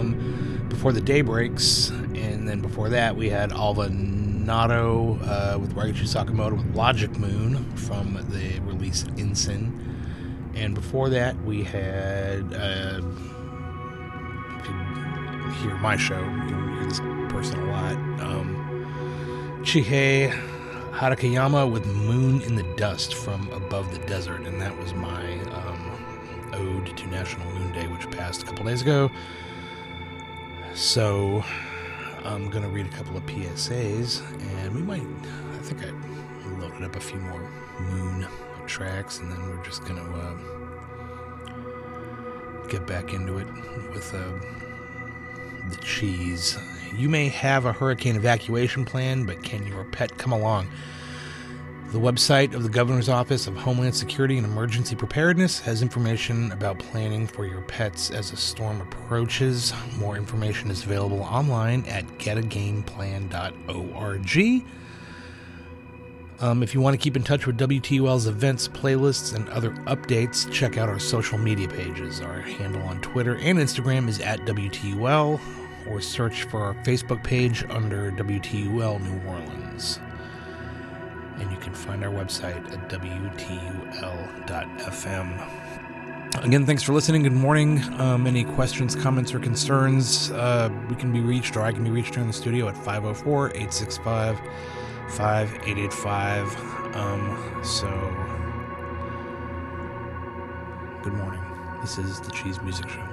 Before the Day Breaks, and then before that we had Alva Nato with Raichu Sakamoto with Logic Moon from the release Ensign. And before that we had, if you hear my show, you hear this person a lot, Chihei Hatakeyama with Moon in the Dust from Above the Desert, and that was my ode to National Moon Day, which passed a couple days ago. So I'm going to read a couple of PSAs, and I think I loaded up a few more Moon tracks, and then we're just going to get back into it with the cheese. You may have a hurricane evacuation plan, but can your pet come along? The website of the Governor's Office of Homeland Security and Emergency Preparedness has information about planning for your pets as a storm approaches. More information is available online at getagameplan.org. If you want to keep in touch with WTUL's events, playlists, and other updates, check out our social media pages. Our handle on Twitter and Instagram is @WTUL, or search for our Facebook page under WTUL New Orleans. And you can find our website at WTUL.FM. Again, thanks for listening. Good morning. Any questions, comments, or concerns, we can be reached, or I can be reached here in the studio at 504-865-5885. So, good morning. This is the Cheese Music Show.